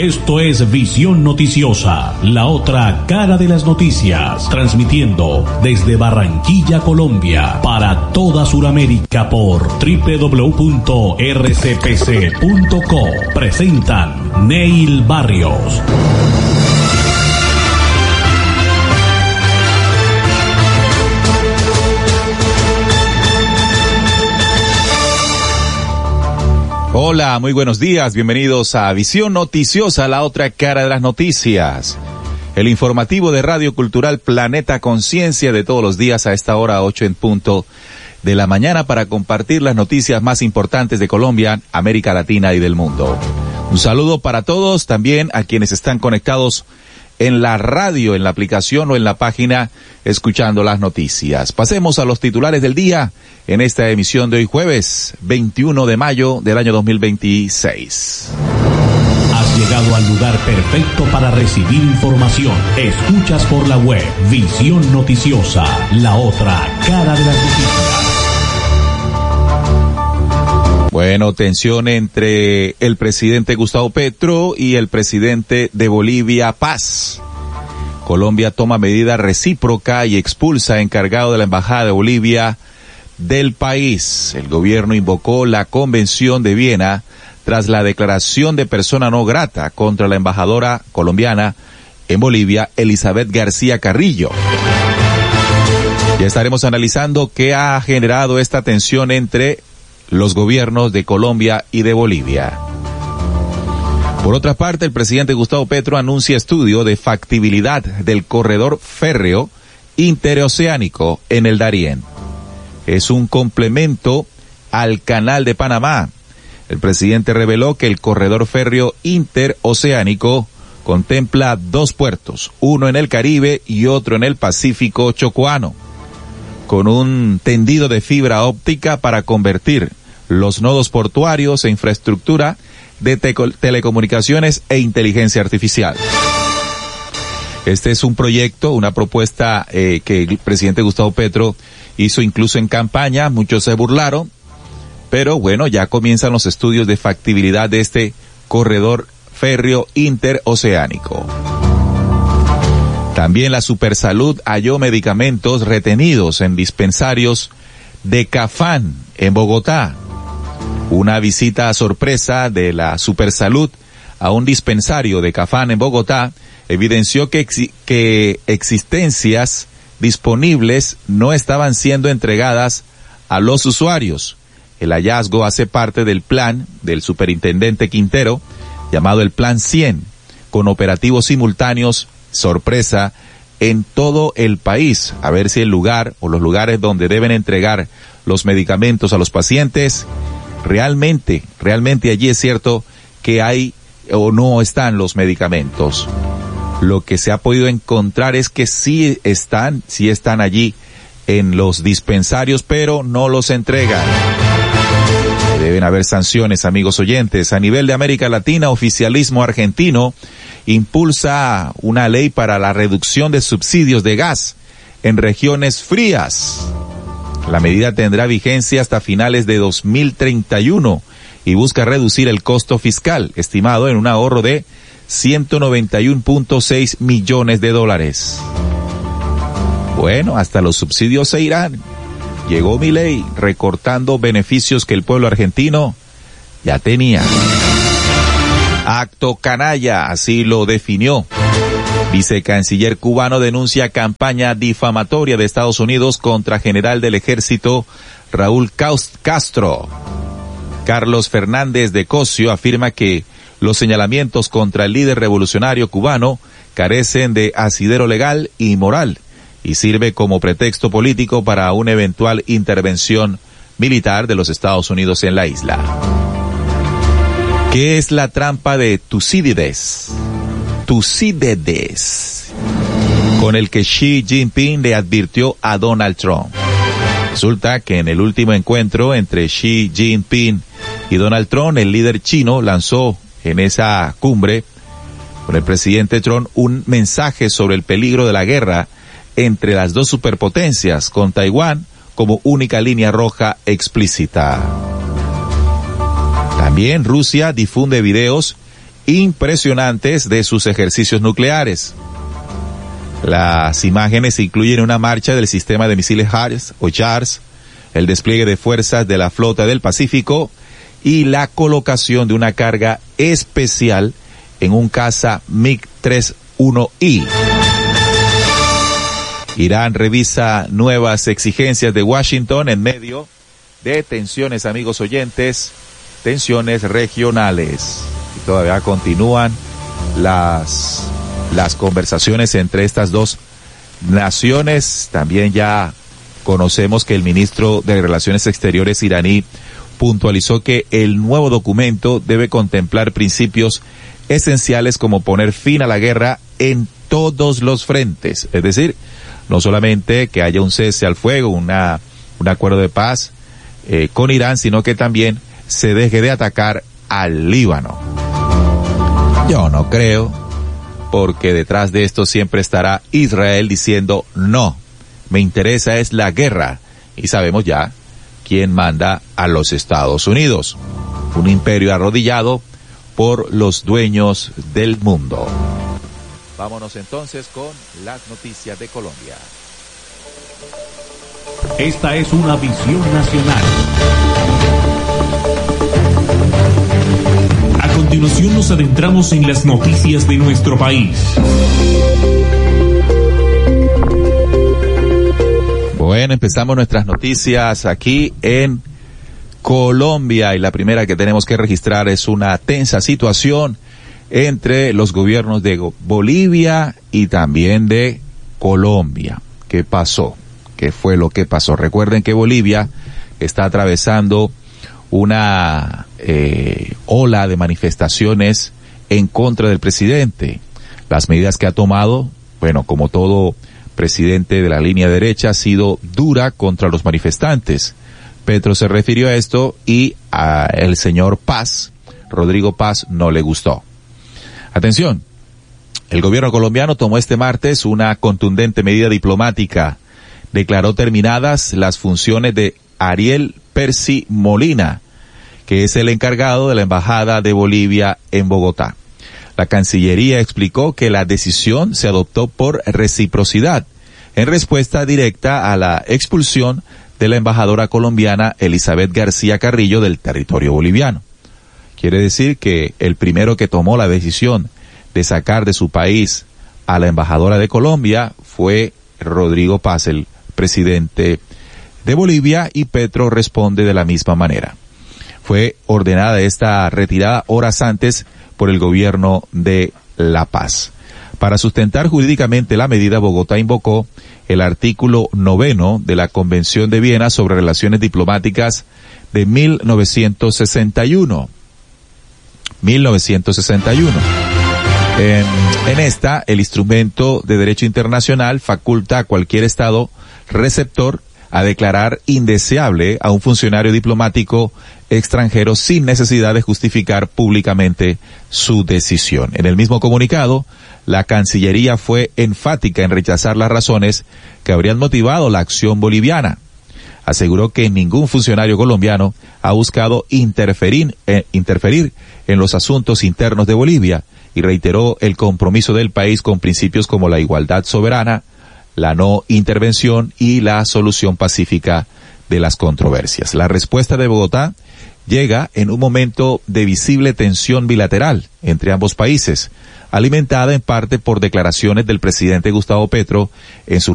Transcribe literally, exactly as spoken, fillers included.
Esto es Visión Noticiosa, la otra cara de las noticias, transmitiendo desde Barranquilla, Colombia, para toda Sudamérica por doble u doble u doble u punto r c p c punto co. Presentan Neil Barrios. Hola, muy buenos días, bienvenidos a Visión Noticiosa, la otra cara de las noticias. El informativo de Radio Cultural Planeta Conciencia de todos los días a esta hora, ocho en punto de la mañana, para compartir las noticias más importantes de Colombia, América Latina y del mundo. Un saludo para todos, también a quienes están conectados en la radio, en la aplicación o en la página, escuchando las noticias. Pasemos a los titulares del día en esta emisión de hoy jueves, veintiuno de mayo del año dos mil veintiséis. Has llegado al lugar perfecto para recibir información. Escuchas por la web Visión Noticiosa, la otra cara de las noticias. Bueno, tensión entre el presidente Gustavo Petro y el presidente de Bolivia, Paz. Colombia toma medida recíproca y expulsa a encargado de la Embajada de Bolivia del país. El gobierno invocó la Convención de Viena tras la declaración de persona no grata contra la embajadora colombiana en Bolivia, Elizabeth García Carrillo. Ya estaremos analizando qué ha generado esta tensión entre los gobiernos de Colombia y de Bolivia. Por otra parte, el presidente Gustavo Petro anuncia estudio de factibilidad del corredor férreo interoceánico en el Darién. Es un complemento al Canal de Panamá. El presidente reveló que el corredor férreo interoceánico contempla dos puertos, uno en el Caribe y otro en el Pacífico chocuano, con un tendido de fibra óptica para convertir los nodos portuarios e infraestructura de te- telecomunicaciones e inteligencia artificial. Este es un proyecto, una propuesta eh, que el presidente Gustavo Petro hizo incluso en campaña. Muchos se burlaron, pero bueno, ya comienzan los estudios de factibilidad de este corredor férreo interoceánico. También la Supersalud halló medicamentos retenidos en dispensarios de Cafán en Bogotá. Una visita a sorpresa de la Supersalud a un dispensario de Cafán en Bogotá evidenció que, ex- que existencias disponibles no estaban siendo entregadas a los usuarios. El hallazgo hace parte del plan del superintendente Quintero, llamado el Plan cien, con operativos simultáneos, sorpresa, en todo el país, a ver si el lugar o los lugares donde deben entregar los medicamentos a los pacientes, realmente, realmente allí es cierto que hay o no están los medicamentos. Lo que se ha podido encontrar es que sí están, sí están allí en los dispensarios, pero no los entregan. Deben haber sanciones, amigos oyentes. A nivel de América Latina, oficialismo argentino impulsa una ley para la reducción de subsidios de gas en regiones frías. La medida tendrá vigencia hasta finales de dos mil treinta y uno y busca reducir el costo fiscal, estimado en un ahorro de ciento noventa y uno punto seis millones de dólares. Bueno, hasta los subsidios se irán. Llegó Milei recortando beneficios que el pueblo argentino ya tenía. Acto canalla, así lo definió. Vicecanciller cubano denuncia campaña difamatoria de Estados Unidos contra general del ejército Raúl Castro. Carlos Fernández de Cosio afirma que los señalamientos contra el líder revolucionario cubano carecen de asidero legal y moral y sirve como pretexto político para una eventual intervención militar de los Estados Unidos en la isla. ¿Qué es la trampa de Tucídides? Tucídides, con el que Xi Jinping le advirtió a Donald Trump. Resulta que en el último encuentro entre Xi Jinping y Donald Trump, el líder chino lanzó en esa cumbre con el presidente Trump un mensaje sobre el peligro de la guerra entre las dos superpotencias, con Taiwán como única línea roja explícita. También Rusia difunde videos impresionantes de sus ejercicios nucleares. Las imágenes incluyen una marcha del sistema de misiles HARS o JARS, el despliegue de fuerzas de la flota del Pacífico y la colocación de una carga especial en un caza MiG treinta y uno I. Irán revisa nuevas exigencias de Washington en medio de tensiones, amigos oyentes, tensiones regionales. Y todavía continúan las, las conversaciones entre estas dos naciones. También ya conocemos que el ministro de Relaciones Exteriores iraní puntualizó que el nuevo documento debe contemplar principios esenciales como poner fin a la guerra en todos los frentes. Es decir, no solamente que haya un cese al fuego, una, un acuerdo de paz eh, con Irán, sino que también se deje de atacar al Líbano. Yo no creo, porque detrás de esto siempre estará Israel diciendo no, me interesa es la guerra. Y sabemos ya quién manda a los Estados Unidos, un imperio arrodillado por los dueños del mundo. Vámonos entonces con las noticias de Colombia. Esta es una visión nacional. A continuación nos adentramos en las noticias de nuestro país. Bueno, empezamos nuestras noticias aquí en Colombia y la primera que tenemos que registrar es una tensa situación entre los gobiernos de Bolivia y también de Colombia. ¿Qué pasó? ¿Qué fue lo que pasó? Recuerden que Bolivia está atravesando una eh, ola de manifestaciones en contra del presidente. Las medidas que ha tomado, bueno, como todo presidente de la línea derecha, ha sido dura contra los manifestantes. Petro se refirió a esto y a el señor Paz, Rodrigo Paz, no le gustó. Atención, el gobierno colombiano tomó este martes una contundente medida diplomática. Declaró terminadas las funciones de Ariel Percy Molina, que es el encargado de la Embajada de Bolivia en Bogotá. La Cancillería explicó que la decisión se adoptó por reciprocidad, en respuesta directa a la expulsión de la embajadora colombiana Elizabeth García Carrillo del territorio boliviano. Quiere decir que el primero que tomó la decisión de sacar de su país a la embajadora de Colombia fue Rodrigo Paz, el presidente de Bolivia, y Petro responde de la misma manera. Fue ordenada esta retirada horas antes por el gobierno de La Paz. Para sustentar jurídicamente la medida, Bogotá invocó el artículo noveno de la Convención de Viena sobre Relaciones Diplomáticas de mil novecientos sesenta y uno. mil novecientos sesenta y uno. En, en esta, el instrumento de derecho internacional faculta a cualquier Estado receptor a declarar indeseable a un funcionario diplomático extranjero sin necesidad de justificar públicamente su decisión. En el mismo comunicado, la Cancillería fue enfática en rechazar las razones que habrían motivado la acción boliviana. Aseguró que ningún funcionario colombiano ha buscado interferir, eh, interferir en los asuntos internos de Bolivia y reiteró el compromiso del país con principios como la igualdad soberana, la no intervención y la solución pacífica de las controversias. La respuesta de Bogotá llega en un momento de visible tensión bilateral entre ambos países, alimentada en parte por declaraciones del presidente Gustavo Petro en su